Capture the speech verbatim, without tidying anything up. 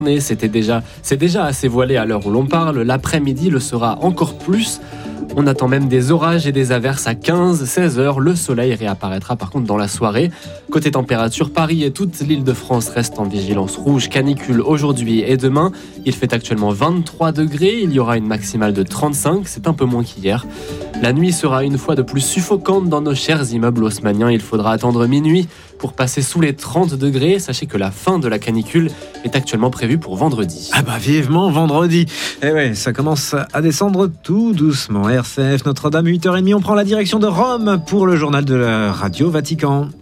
C'était déjà, c'est déjà assez voilé à l'heure où l'on parle. L'après-midi le sera encore plus. On attend même des orages et des averses à quinze à seize heures. Le soleil réapparaîtra par contre dans la soirée. Côté température, Paris et toute l'Île-de-France restent en vigilance rouge canicule aujourd'hui et demain. Il fait actuellement vingt-trois degrés. Il y aura une maximale de trente-cinq. C'est un peu moins qu'hier. La nuit sera une fois de plus suffocante dans nos chers immeubles haussmanniens. Il faudra attendre minuit pour passer sous les trente degrés. Sachez que la fin de la canicule est actuellement prévue pour vendredi. Ah bah vivement vendredi. Eh ouais, ça commence à descendre tout doucement. R C F Notre-Dame, huit heures trente, on prend la direction de Rome pour le journal de la Radio Vatican.